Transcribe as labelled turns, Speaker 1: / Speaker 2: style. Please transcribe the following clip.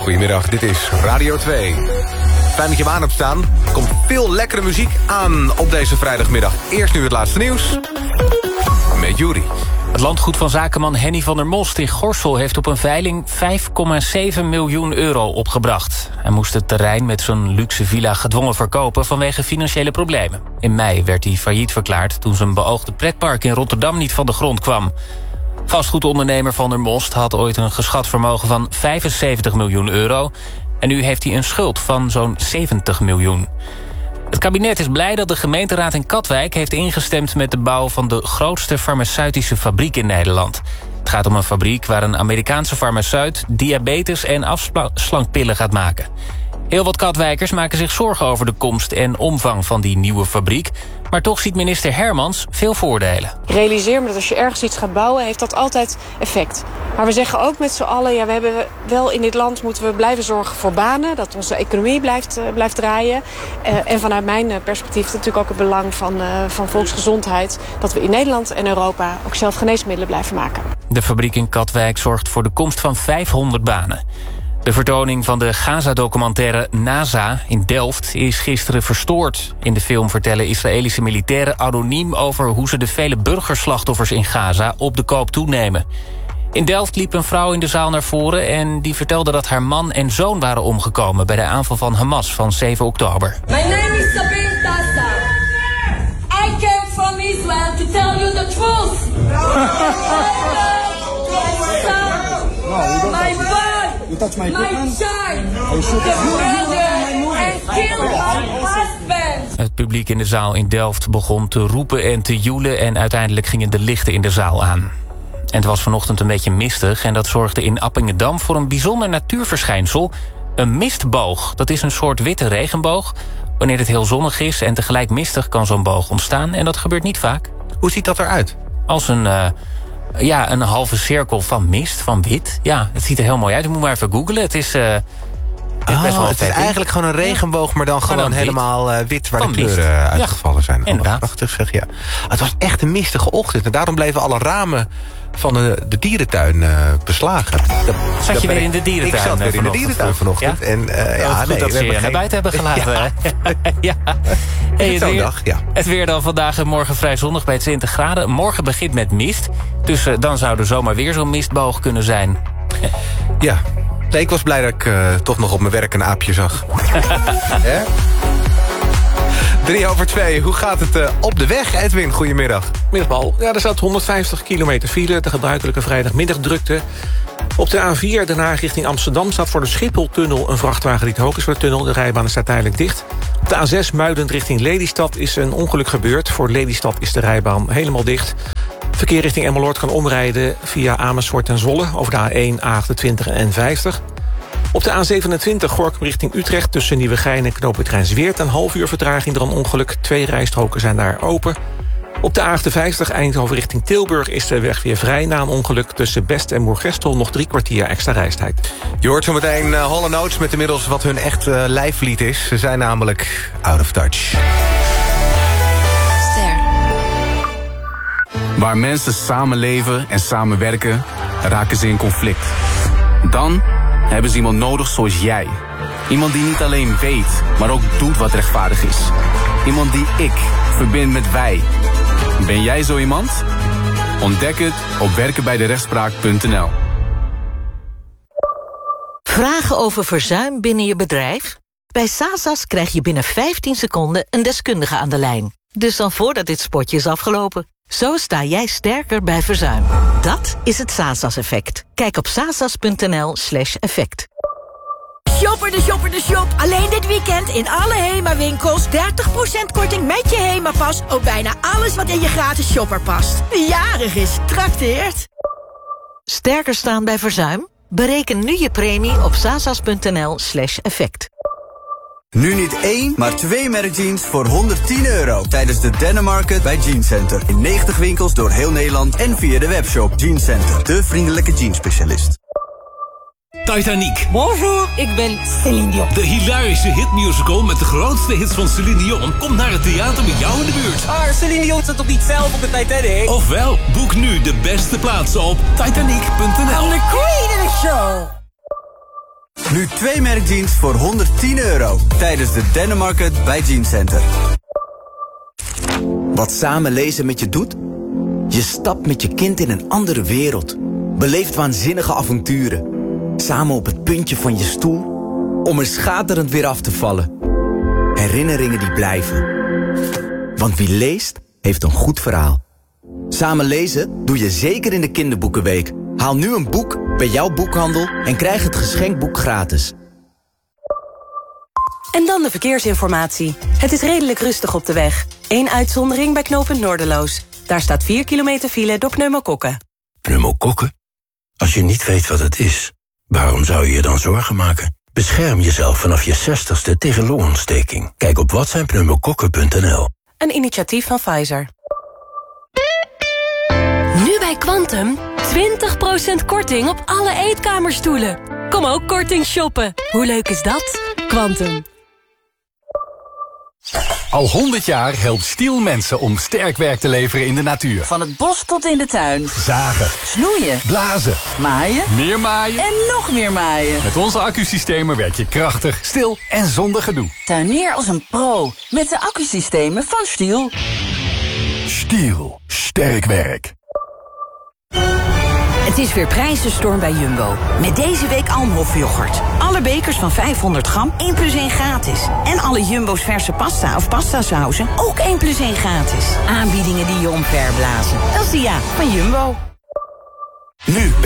Speaker 1: Goedemiddag, dit is Radio 2. Fijn dat je hem aan hebt staan. Er komt veel lekkere muziek aan op deze vrijdagmiddag. Eerst nu het laatste nieuws. Met Juri.
Speaker 2: Het landgoed van zakenman Henny van der Most in Gorssel heeft op een veiling 5,7 miljoen euro opgebracht. Hij moest het terrein met zijn luxe villa gedwongen verkopen vanwege financiële problemen. In mei werd hij failliet verklaard toen zijn beoogde pretpark in Rotterdam niet van de grond kwam. Vastgoedondernemer van der Most had ooit een geschat vermogen van 75 miljoen euro. En nu heeft hij een schuld van zo'n 70 miljoen. Het kabinet is blij dat de gemeenteraad in Katwijk heeft ingestemd met de bouw van de grootste farmaceutische fabriek in Nederland. Het gaat om een fabriek waar een Amerikaanse farmaceut diabetes- en afslankpillen gaat maken. Heel wat Katwijkers maken zich zorgen over de komst en omvang van die nieuwe fabriek. Maar toch ziet minister Hermans veel voordelen.
Speaker 3: Ik realiseer me dat als je ergens iets gaat bouwen, heeft dat altijd effect. Maar we zeggen ook met z'n allen, ja, we hebben wel in dit land moeten we blijven zorgen voor banen. Dat onze economie blijft draaien. En vanuit mijn perspectief is het natuurlijk ook het belang van volksgezondheid. Dat we in Nederland en Europa ook zelf geneesmiddelen blijven maken.
Speaker 2: De fabriek in Katwijk zorgt voor de komst van 500 banen. De vertoning van de Gaza-documentaire NASA in Delft is gisteren verstoord. In de film vertellen Israëlische militairen anoniem over hoe ze de vele burgerslachtoffers in Gaza op de koop toenemen. In Delft liep een vrouw in de zaal naar voren en die vertelde dat haar man en zoon waren omgekomen bij de aanval van Hamas van 7 oktober.
Speaker 4: My name is Sabine Tassa. I came from Israel to tell you the truth. My boy.
Speaker 5: You touch my
Speaker 4: child, the brother, and kill my husband.
Speaker 2: Het publiek in de zaal in Delft begon te roepen en te joelen en uiteindelijk gingen de lichten in de zaal aan. En het was vanochtend een beetje mistig en dat zorgde in Appingedam voor een bijzonder natuurverschijnsel. Een mistboog, dat is een soort witte regenboog. Wanneer het heel zonnig is en tegelijk mistig kan zo'n boog ontstaan en dat gebeurt niet vaak.
Speaker 1: Hoe ziet dat eruit?
Speaker 2: Als een halve cirkel van mist, van wit. Ja, het ziet er heel mooi uit. Je moet maar even googlen. Het is best wel
Speaker 1: het is eigenlijk gewoon een regenboog, maar dan gewoon
Speaker 2: dan
Speaker 1: helemaal wit waar
Speaker 2: van
Speaker 1: de kleuren uitgevallen zijn.
Speaker 2: Inderdaad.
Speaker 1: Prachtig zeg, ja. Het was echt een mistige ochtend en daarom bleven alle ramen van de dierentuin beslagen.
Speaker 2: Zat je weer in de dierentuin?
Speaker 1: Ik zat weer in de dierentuin vanochtend.
Speaker 2: Ja?
Speaker 1: En
Speaker 2: goed dat ze je naar buiten hebben gelaten. Ja. Hey,
Speaker 1: zo'n dag, ja.
Speaker 2: Het weer dan vandaag en morgen vrij zonnig bij 20 graden. Morgen begint met mist. Dus dan zou er zomaar weer zo'n mistboog kunnen zijn.
Speaker 1: Ja. Nee, ik was blij dat ik toch nog op mijn werk een aapje zag. 3:03, hoe gaat het op de weg? Edwin, goedemiddag.
Speaker 6: Middag Paul. Ja, er staat 150 kilometer file, de gebruikelijke vrijdagmiddagdrukte. Op de A4 Den Haag richting Amsterdam staat voor de Schipholtunnel een vrachtwagen die te hoog is voor de tunnel. De rijbaan is daar tijdelijk dicht. Op de A6 Muiden richting Lelystad is een ongeluk gebeurd. Voor Lelystad is de rijbaan helemaal dicht. Verkeer richting Emmeloord kan omrijden via Amersfoort en Zwolle over de A1, A28 en N50. Op de A27 Gorinchem richting Utrecht tussen Nieuwegein en knooppunt Rijnsweert een half uur vertraging door een ongeluk. 2 rijstroken zijn daar open. Op de A58 Eindhoven richting Tilburg is de weg weer vrij na een ongeluk. Tussen Best en Moergestel nog 3 kwartier extra reistijd.
Speaker 1: Je hoort zo meteen Hall & Oates met inmiddels wat hun echt lijflied is. Ze zijn namelijk out of touch.
Speaker 7: Waar mensen samenleven en samenwerken, raken ze in conflict. Dan hebben ze iemand nodig zoals jij. Iemand die niet alleen weet, maar ook doet wat rechtvaardig is. Iemand die ik verbind met wij. Ben jij zo iemand? Ontdek het op werkenbijderechtspraak.nl.
Speaker 8: Vragen over verzuim binnen je bedrijf? Bij Sasas krijg je binnen 15 seconden een deskundige aan de lijn. Dus dan voordat dit spotje is afgelopen. Zo sta jij sterker bij verzuim. Dat is het Sasas-effect. Kijk op sasas.nl/effect.
Speaker 9: Shopper de shopper de shop. Alleen dit weekend in alle HEMA-winkels 30% korting met je HEMA-pas op bijna alles wat in je gratis shopper past. Wie jarig is, trakteert.
Speaker 8: Sterker staan bij verzuim? Bereken nu je premie op sasas.nl/effect.
Speaker 10: Nu niet 1, maar 2 merkjeans voor €110 tijdens de Dennemarket bij Jeans Center. In 90 winkels door heel Nederland en via de webshop Jeans Center. De vriendelijke jeansspecialist.
Speaker 11: Titanic.
Speaker 9: Bonjour, ik ben Céline Dion.
Speaker 11: De hilarische hitmusical met de grootste hits van Céline Dion komt naar het theater bij jou in de buurt.
Speaker 12: Céline Dion zat toch niet zelf op de Titanic?
Speaker 11: Ofwel, boek nu de beste plaatsen op titanic.nl.
Speaker 9: I'm the queen of the show.
Speaker 10: Nu 2 merkjeans voor €110 tijdens de Dennenmarket bij Jeans Center. Wat samen lezen met je doet? Je stapt met je kind in een andere wereld. Beleeft waanzinnige avonturen. Samen op het puntje van je stoel, om er schaterend weer af te vallen. Herinneringen die blijven. Want wie leest, heeft een goed verhaal. Samen lezen doe je zeker in de kinderboekenweek. Haal nu een boek bij jouw boekhandel en krijg het geschenkboek gratis.
Speaker 5: En dan de verkeersinformatie. Het is redelijk rustig op de weg. 1 uitzondering bij knooppunt Noorderloos. Daar staat 4 kilometer file door pneumokokken.
Speaker 13: Pneumokokken? Als je niet weet wat het is, waarom zou je je dan zorgen maken? Bescherm jezelf vanaf je 60ste tegen longontsteking. Kijk op watzijnpneumokokken.nl.
Speaker 5: Een initiatief van Pfizer.
Speaker 14: Nu bij Quantum, 20% korting op alle eetkamerstoelen. Kom ook korting shoppen. Hoe leuk is dat? Quantum.
Speaker 15: Al 100 jaar helpt Stiel mensen om sterk werk te leveren in de natuur.
Speaker 16: Van het bos tot in de tuin.
Speaker 15: Zagen.
Speaker 16: Snoeien.
Speaker 15: Blazen.
Speaker 16: Maaien.
Speaker 15: Meer maaien.
Speaker 16: En nog meer maaien.
Speaker 15: Met onze accusystemen werk je krachtig, stil en zonder gedoe.
Speaker 16: Tuinier als een pro. Met de accusystemen van Stiel.
Speaker 15: Stiel. Sterk werk.
Speaker 17: Het is weer prijzenstorm bij Jumbo. Met deze week Almhof-yoghurt. Alle bekers van 500 gram, 1 plus 1 gratis. En alle Jumbo's verse pasta of pastasauzen, ook 1 plus 1 gratis. Aanbiedingen die je omverblazen. Dat is de van Jumbo.
Speaker 13: Nu